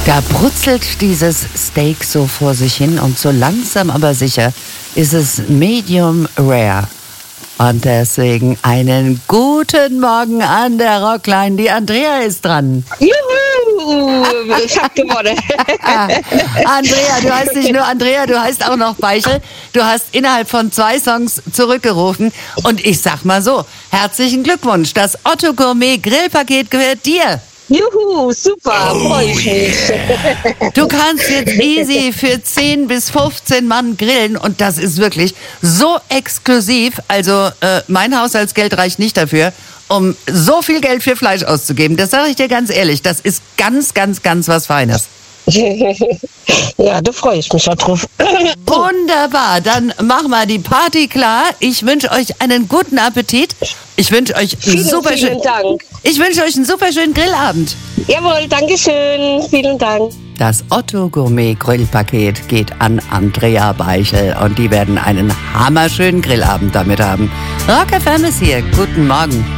Da brutzelt dieses Steak so vor sich hin und so langsam aber sicher ist es medium rare. Und deswegen einen guten Morgen an der Rockline. Die Andrea ist dran. Juhu, ich hab gewonnen. Andrea, du heißt nicht nur Andrea, du heißt auch noch Beichel. Du hast innerhalb von 2 Songs zurückgerufen. Und ich sag mal so, herzlichen Glückwunsch. Das Otto Gourmet Grillpaket gehört dir. Juhu, super, freue ich mich. Du kannst jetzt easy für 10 bis 15 Mann grillen und das ist wirklich so exklusiv. Also mein Haushaltsgeld reicht nicht dafür, um so viel Geld für Fleisch auszugeben. Das sage ich dir ganz ehrlich. Das ist ganz, ganz, ganz was Feines. Ja, da freue ich mich auch drauf. Wunderbar, dann machen wir die Party klar. Ich wünsche euch einen guten Appetit. Ich wünsche euch Vielen Dank. Ich wünsche euch einen super schönen Grillabend. Jawohl, Dankeschön. Vielen Dank. Das Otto Gourmet Grillpaket geht an Andrea Beichel und die werden einen hammerschönen Grillabend damit haben. Rock FM ist hier. Guten Morgen.